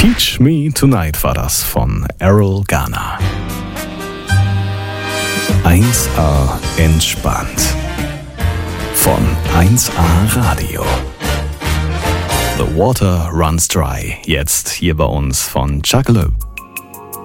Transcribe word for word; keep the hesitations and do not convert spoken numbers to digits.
Teach Me Tonight war das von Errol Garner. eins A entspannt. Von eins A Radio. The Water Runs Dry. Jetzt hier bei uns von Chuckaloo.